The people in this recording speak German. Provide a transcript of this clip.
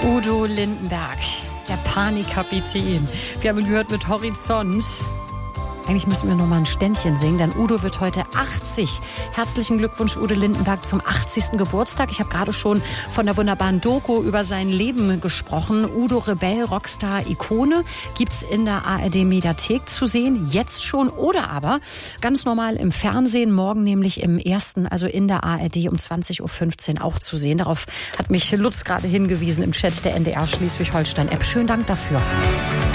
Udo Lindenberg, der Panikkapitän. Wir haben ihn gehört mit Horizont. Eigentlich müssen wir noch mal ein Ständchen singen, denn Udo wird heute 80. Herzlichen Glückwunsch, Udo Lindenberg, zum 80. Geburtstag. Ich habe gerade schon von der wunderbaren Doku über sein Leben gesprochen. Udo Rebell, Rockstar, Ikone, gibt's in der ARD-Mediathek zu sehen, jetzt schon oder aber ganz normal im Fernsehen, morgen nämlich im ersten, also in der ARD um 20.15 Uhr auch zu sehen. Darauf hat mich Lutz gerade hingewiesen im Chat der NDR Schleswig-Holstein-App. Schönen Dank dafür.